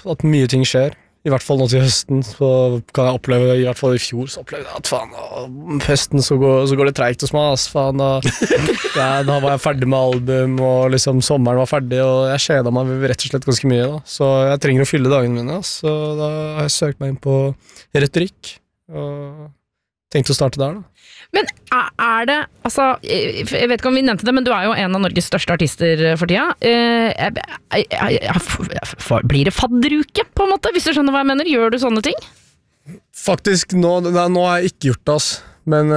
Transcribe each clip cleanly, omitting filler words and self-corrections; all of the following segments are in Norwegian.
at mye ting skjer. I hvert fall nå til høsten, så kan jeg oppleve, i hvert fall i fjor, så opplevde jeg at faen, høsten så går det treigt hos meg, faen, da var jeg ferdig med album, og liksom sommeren var ferdig, og jeg kjeda meg rett og slett ganske mye, da. Så jeg trenger å fylle dagene mine, så da har jeg søkt meg inn på retorikk, og tenkte å starte der, da. Men det, altså, jeg vet ikke om vi nevnte det, men du jo en av Norges største artister for tida. Blir det fadderuke, på en måte, hvis du skjønner hva jeg mener? Gjør du sånne ting? Faktisk, nå har jeg ikke gjort det, men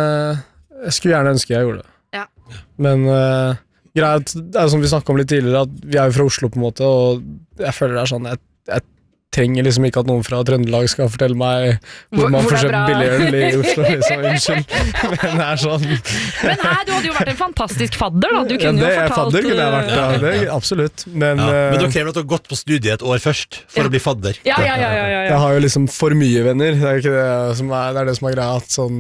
jeg skulle gjerne ønske jeg gjorde det. Ja. Men greit, det som vi snakket om litt tidligere, at vi jo fra Oslo på en måte, og jeg føler det sånn, jeg trenger liksom ikke at noen fra Trøndelag skal fortelle meg hvor man får kjøpt billigøl i Oslo, liksom, unnskyld. Men det sånn. Men du hadde jo vært en fantastisk fadder, da. Du kunne jo fortalt... Fadder kunne jeg vært, det, absolutt. Men da krever det at du har gått på studiet et år først, for å bli fadder. Ja. Jeg har jo liksom for mye venner, det ikke det som det som greia, at sånn...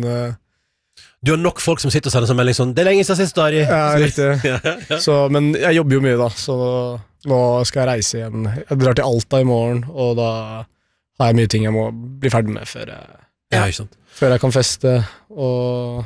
Du har nok folk som sitter og sender en melding sånn, det lenge siden sist, Ari. Ja, riktig. Så, men jeg jobber jo mye da, så nå skal jeg reise igjen. Jeg drar til Alta i morgen, og da har jeg mye ting jeg må bli ferdig med før jeg kan feste og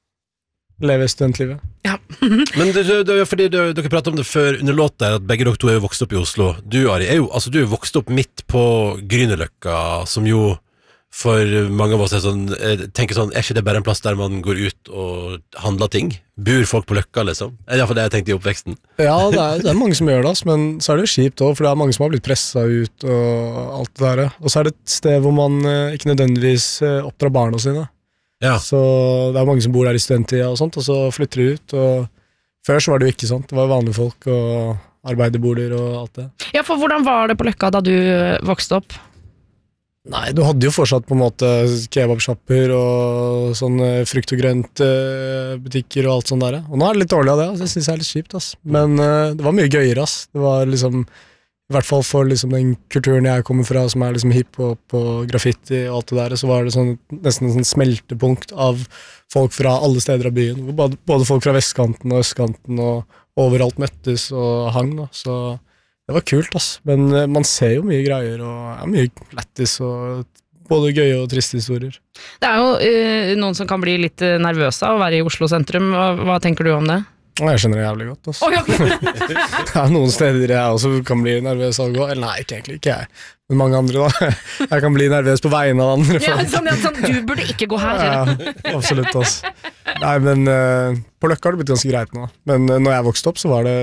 leve studentlivet. Ja. Men fordi dere pratet om det før under låt der, at begge dere to jo vokst opp i Oslo. Du, Ari, du vokst opp midt på Grünerløkka, som jo for mange av oss sånn, tenker sånn, ikke det bare en plass der man går ut og handler ting? Bor folk på Løkka, liksom? Det for det jeg tenkte i oppveksten. Ja, det mange som gjør det, men så det jo kjipt også, for det mange som har blitt presset ut og alt det der. Og så det et sted hvor man ikke nødvendigvis oppdrar barna sine. Ja. Så det mange som bor der i studenttida og sånt, og så flytter de ut. Og før så var det jo ikke sånt, det var vanlige folk og arbeiderboliger og alt det. Ja, for hvordan var det på Løkka da du vokste opp? Nei, du hadde jo fortsatt på en måte kebabshopper og sånne frukt- og grønt butikker og alt sånt der. Og nå det litt dårlig av det, altså. Jeg synes det litt kjipt, ass. Men det var mye gøyere, ass. Det var liksom, i hvert fall for liksom den kulturen jeg kommer fra, som liksom hiphop og graffiti og alt det der, så var det sånn, nesten en sånn smeltepunkt av folk fra alle steder av byen. Både folk fra vestkanten og østkanten og overalt møttes og hang, da. Så det var kult, ass. Men man ser jo mye greier, og mye lættis, og både gøye og triste historier. Det jo noen som kan bli litt nervøse av å være i Oslo sentrum. Hva tenker du om det? Jeg skjønner det jævlig godt, ass. Okay. Det noen steder jeg også kan bli nervøs av å gå. Eller nei, egentlig ikke jeg. Men mange andre, da. Jeg kan bli nervøs på vegne av andre. Ja, sånn, du burde ikke gå her. Ja, absolutt, ass. Nei, men på Løkka har det blitt ganske greit nå. Men når jeg vokste opp, så var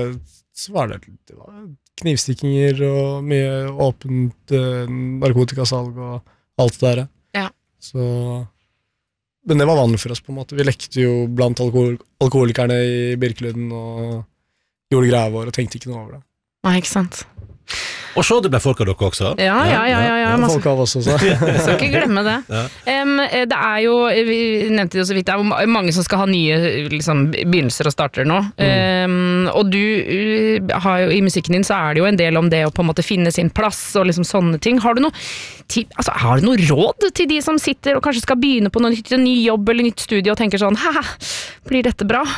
det knivstikkinger og mye åpent narkotikasalg og alt det der. Ja. Så, men det var vanlig for oss på en måte. Vi lekte jo blant alkoholikerne i Birkelunden og gjorde greia vår og tenkte ikke noe over det. Nei, ikke sant. Og så det ble folk av dere også? Ja. Folk av oss også. Jeg skal ikke glemme det. Ja. Det jo, vi nevnte det jo så vidt, det mange som skal ha nye liksom, begynnelser og starter nå. Og du har jo, i musikken din så det jo en del om det å på en måte finne sin plass og liksom sånne ting. Har du noe råd til de som sitter og kanskje skal begynne på noe nytt, en ny jobb eller nytt studie og tenker sånn, blir dette bra?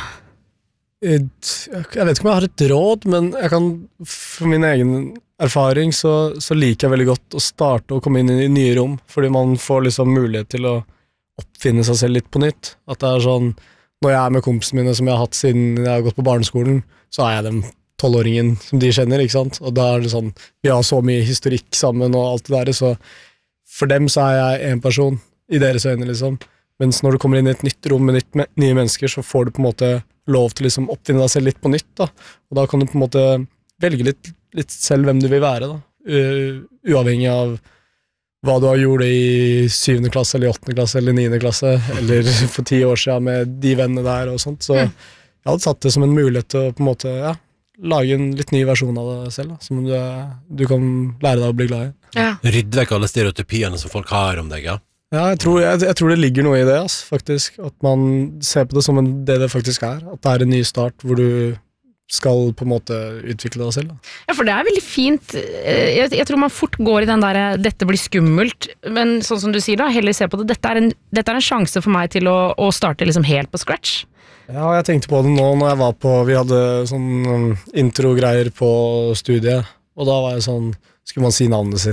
Jeg vet ikke om jeg har et råd, men jeg kan, for min egen erfaring, så liker jeg veldig godt å starte og komme inn i nye rom, fordi man får liksom mulighet til å oppfinne seg selv litt på nytt. At det sånn, når jeg med kompisene mine som jeg har hatt siden jeg har gått på barneskolen, så jeg den 12-åringen som de kjenner, ikke sant? Og da det sånn, vi har så mye historikk sammen og alt det der, så for dem så jeg en person i deres øyne, liksom. Mens når du kommer inn i et nytt rom med nye mennesker, så får du på en måte lov til liksom oppfinne deg selv litt på nytt, da. Og da kan du på en måte velge litt selv hvem du vil være, da. Uavhengig av hva du har gjort i 7. klasse, eller 8. klasse, eller 9. klasse, eller for 10 år siden med de vennene der og sånt. Så jeg hadde satt det som en mulighet til å på en måte, lage en litt ny versjon av det selv, da, som du kan lære deg å bli glad i. Ja. Rydde vekk alle stereotypiene som folk har om deg, ja? Ja, jeg tror det ligger noe i det, faktisk. At man ser på det som det faktisk At det en ny start, hvor du skal på en måte utvikle deg selv. Da. Ja, for det veldig fint. Jeg tror man fort går i den der, dette blir skummelt, men sånn som du sier da, heller se på det, dette en sjanse for meg til å starte liksom helt på scratch. Ja, jeg tenkte på det nå når jeg var vi hadde sånn intro-greier på studiet, og da var jeg sånn, skulle man si navnet sitt,